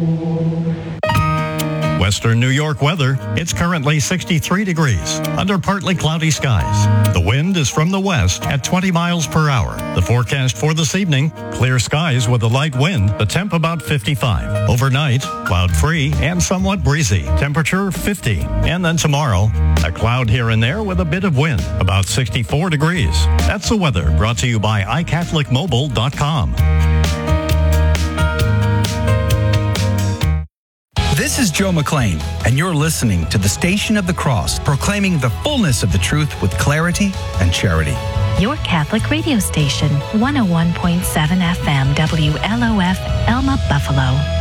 Western New York weather. It's currently 63 degrees under partly cloudy skies. The wind is from the west at 20 miles per hour. The forecast for this evening, clear skies with a light wind, the temp about 55. Overnight, cloud-free and somewhat breezy. Temperature 50. And then tomorrow, a cloud here and there with a bit of wind, about 64 degrees. That's the weather brought to you by iCatholicMobile.com. This is Joe McLean, and you're listening to the Station of the Cross, proclaiming the fullness of the truth with clarity and charity. Your Catholic radio station, 101.7 FM, WLOF, Elma, Buffalo.